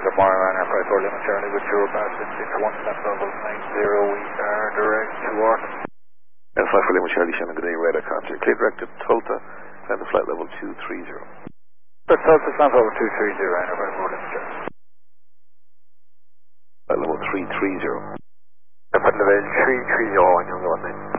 Good morning, Ryanair Flight 4 Lima Charlie with your Boston 61 left level 90. We are direct to work. Flight 4 Lima Charlie, Shannon, good day, radar contact. Clear direct to Tulta, and the flight level 230. But Tulta, stand over 230, Ryanair Flight 4 Lima Charlie. Flight level 330. Flight level 330, I can go on then.